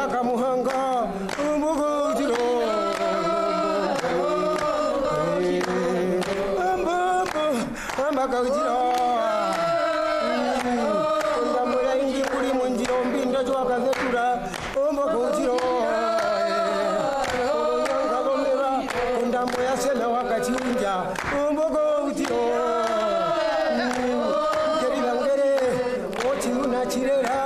Kamuhanga Mbogotiro Mbogotiro Ndamoya ingi kuri munjiro mbinda twakazetura Mbogotiro Ndamoya sena wakachinja Mbogotiro